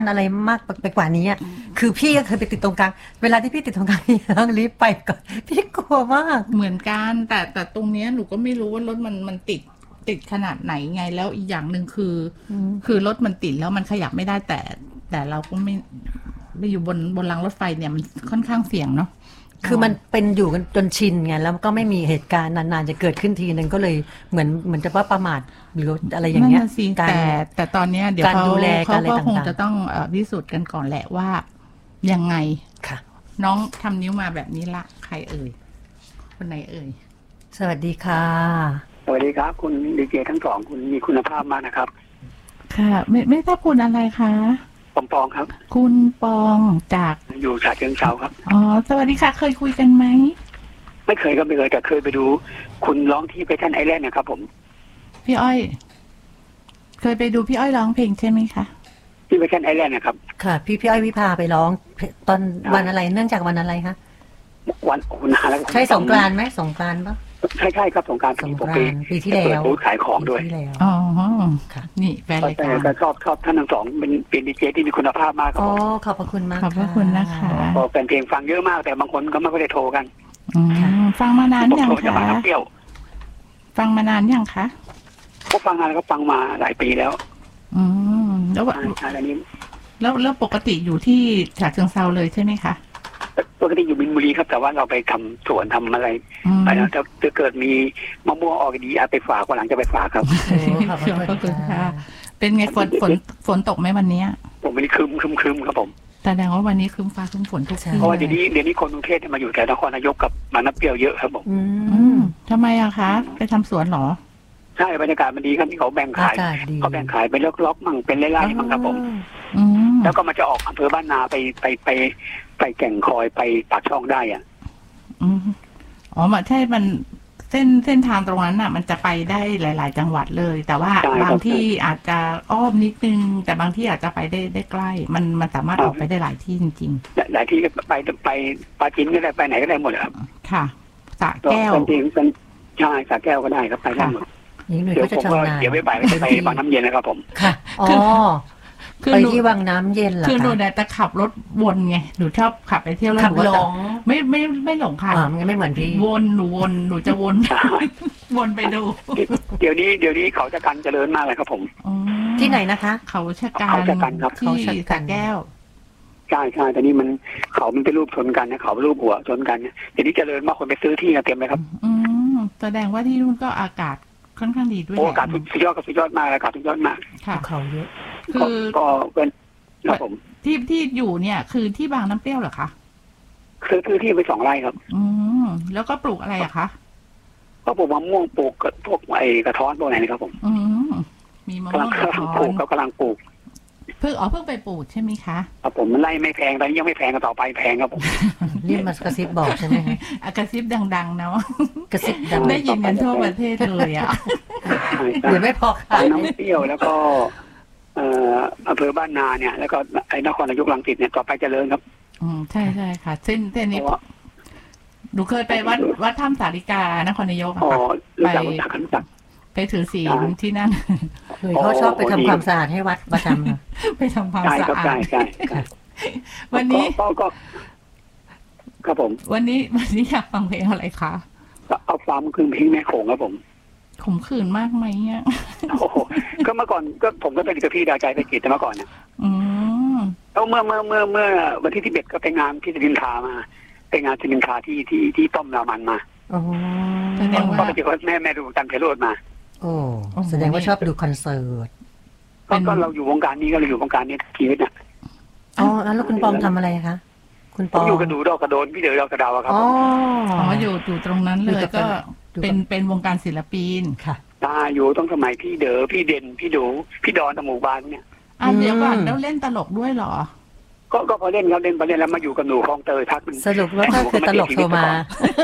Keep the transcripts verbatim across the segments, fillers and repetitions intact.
อะไรมากไปกว่านี้อ่ะคือพี่ก็เคยไปติดตรงกลางเวลาที่พี่ติดตรงกลางพี่ต้องรีบไปก่อนพี่กลัวมากเหมือนกันแต่แต่ตรงเนี้ยหนูก็ไม่รู้ว่ารถมันมันติดติดขนาดไหนไงแล้วอีกอย่างหนึ่งคือคือรถมันติดแล้วมันขยับไม่ได้แต่แต่เราก็ไม่ไปอยู่บนบนรางรถไฟเนี่ยมันค่อนข้างเสี่ยงเนาะคือมันเป็นอยู่กันจนชินไงแล้วก็ไม่มีเหตุการณ์นานๆจะเกิดขึ้นทีนึงก็เลยเหมือนเหมือนจะว่าประมาทหรืออะไรอย่างเงี้ยแต่แต่ตอนเนี้ยเดี๋ยวเขาเขาก็คงจะต้องพิสูจน์กันก่อนแหละว่ายังไงค่ะน้องทำนิ้วมาแบบนี้ละใครเอ่ยคนไหนเอ่ยสวัสดีค่ะสวัสดีครับคุณดีเจทั้งสองคุณมีคุณภาพมากนะครับค่ะไม่ไม่ทราบคุณอะไรคะปองปองครับคุณปองจากอยู่ฉะเชิงเทราครับอ๋อสวัสดีค่ะเคยคุยกันไหมไม่เคยก็ไม่เคยแต่เคยไปดูคุณร้องที่ไปท่านไอแลนด์นะครับผมพี่อ้อยเคยไปดูพี่อ้อยร้องเพลงใช่ไหมคะที่ไปท่านไอแลนด์นะครับค่ะพี่พี่อ้อยวิภาไปร้องตอนวันอะไรเนื่องจากวันอะไรคะวันโอ้นานแล้วใช่สงกรานต์ไหมสงกรานต์ปะใช่ใช่ครับสงกรานต์ปีปีที่แล้วบูธขายของด้วยอ๋อค่ะนี่แฟนรายการแต่ชอบชอบท่านทั้งสองเป็นเป็นดีเจที่มีคุณภาพมากครับอ๋อขอบพระคุณมากขอบพระคุณนะคะก็แฟนเพลงฟังเยอะมากแต่บางคนก็ไม่ค่อยได้โทรกันฟังมานานยังคะฟังมานานยังคะก็ฟังงานก็ฟังมาหลายปีแล้วอืมแล้วว่าอะไรนี้แล้วแล้วปกติอยู่ที่ฉะเชิงเทราเลยใช่ไหมคะปกติอยู่บินบุรีครับแต่ว่าเราไปทำสวนทำอะไรไปแล้วถ้าเกิดมีมะม่วงออกดีอาจไปฝากวันหลังจะไปฝากครับขอบคุณค่ะเป็นไงฝนฝนฝนตกไหมวันนี้ผมวันนี้คืมคืมคืมครับผมแสดงว่าวันนี้คืมฟ้าคืมฝนทุกที่เพราะว่าเดี๋ยวนี้เดี๋ยวนี้คนกรุงเทพมาอยู่แถวนครนายกกับบางน้ำเปรี้ยวเยอะครับผมอืมทำไมอะคะไปทำสวนหรอใช่บรรยากาศมันดีครับที่เขาแบ่งขายเขาแบ่งขายเป็นล็อกๆมั่งเป็นไร่ๆมั่งครับผมแล้วก็มันจะออกอำเภอบ้านนาไปไปไปไปแก่งคอยไปปากช่องได้อ่ะอืมอ๋อมาใช่มันเส้นเส้นทางตรงนั้นอ่ะมันจะไปได้หลาย ๆ จังหวัดเลยแต่ว่าบางที่อาจจะอ้อมนิดนึงแต่บางที่อาจจะไปได้ได้ใกล้มันมันสามารถออกไปได้หลายที่จริงๆหลายที่ก็ไปไปปาจีนก็ได้ไปไหนก็ได้หมดครับค่ะสระแก้วจริงๆใช่สระแก้วก็ได้ครับไปได้หมดเดี๋ยวผมก็เดี๋ยวไม่ไปไม่ไปบางน้ำเย็นนะครับผมค่ะอ๋อไปที่วังน้ำเย็นเหรอคือหนูเนี่ยจะขับรถวนไงหนูชอบขับไปเที่ยวแล้วหนูหลงไม่ไม่ไม่หลงค่ะอ๋อไม่เหมือนพี่วนหนูวนหนูจะวนวนไปดูเดี๋ยวนี้เดี๋ยวนี้เขาจะกันเจริญมากเลยครับผมที่ไหนนะคะเขาชะกันที่สระแก้วใช่ใช่แต่นี่มันเขามันเป็นรูปชนกันนะเขาเป็นรูปหัวชนกันเดี๋ยวนี้เจริญมากคนไปซื้อที่กันเต็มเลยครับอืมแสดงว่าที่นู่นก็อากาศค่อนข้างดีด้วยอากาศสุดยอดกับสุดยอดมากอากาศสุดยอดมากค่ะเขาเยอะคือก็เป็นครับผมที่ที่อยู่เนี่ยคือที่บางน้ำเปรี้ยวเหรอคะคือคือที่ไปสองไร่ครับอืมแล้วก็ปลูกอะไรอะคะก็ปลูกมะม่วงปลูกพวกไอ้กระท้อนพวกไหนนะครับผมอืมมีมะม่วงกำลังปลูกเขากำลังปลูกเพิ่งอ๋อเพิ่งไปปลูกใช่ไหมคะครับผมมันไล่ไม่แพงตอนนี้ยังไม่แพงกันต่อไปแพงครับผมนี่มากระซิบบอกใช่ไหมกระซิบดังๆนะว่ากระซิบดังได้ยินกันทั่วประเทศเลยอ่ะเดี๋ยวไม่พอค่ะน้ำเปรี้ยวแล้วก็เอ่ออำเภอบ้านนาเนี่ยแล้วก็ไอ้นครนายกรังสิตเนี่ยต่อไปเจริญครับอืมใช่ใช่ค่ะเส้นเส้นนี้หนูเคยไปวัดวัดถ้ำสาริกานครนายกค่ะไปไปถือศีลที่นั่นเขาชอบไปทำความสะอาดให้วัดประจำไปทำความสะอาดใช่ใช่ใช่วันนี้ก็ครับผมวันนี้วันนี้อยากฟังเพลงอะไรคะเอาฟังคือเพลงแม่โขงครับผมขมขื่นมากไหมเนี่ยโอ้โหก็เมื่อก่อนก็ผมก็เป็นกับพี่ดาวใจไปกิจแต่เมื่อก่อนเนี่ยอืมแล้วเมื่อเมื่อเมื่อเมื่อวันที่ที่เบ็ดก็ไปงานที่สินคามาไปงานสินคาที่ที่ที่ต้มรามันมาอ๋อแสดงว่าก็ไปเจอแม่แม่ดูตันเพโรดมาโอ้แสดงว่าชอบดูคอนเสิร์ตก็เราอยู่วงการนี้ก็เราอยู่วงการนี้ชีวิตเนี่ยอ๋อแล้วคุณปองทำอะไรคะคุณปองอยู่กระดูดอกกระโดนพี่เด๋อดอกกระดาวครับอ๋ออยู่อยู่ตรงนั้นเลยก็เป็นเป็นวงการศิลปินค่ะตาอยู่ต้องสมัยพี่เด๋อพี่เด่นพี่ดูพี่ดอนตะหมู่บ้านเนี่ยอ่ะเดี๋ยวก่อนแล้วเล่นตลกด้วยเหรอก็ก็พอเล่นครับเล่นพอเล่นแล้วมาอยู่กับหนูคลองเตยทักมันสรุปว่าก็คือตลกโทรมา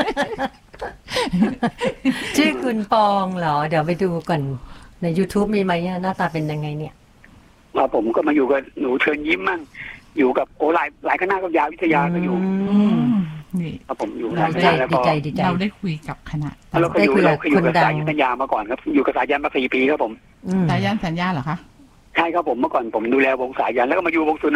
ชื่อคุณปองเหรอเดี๋ยวไปดูก่อนใน YouTube มีไหมหน้าตาเป็นยังไงเนี่ยว่าผมก็มาอยู่กับหนูเชิญยิ้มมั่งอยู่กับโอหลายหลายคณะกับยาวิทยาก็อยู่นี่ครับผมอยู่เราได้ดีใจดีใจเราได้คุยกับคณะเราเคยอยู่เราเคยอยู่กับสายยันสัญญามาก่อนครับอยู่กับสายยันมาสี่ปีครับผมสายยันสัญญาเหรอคะใช่ครับผมเมื่อก่อนผมดูแลวงสายยันแล้วก็มาอยู่วงสุ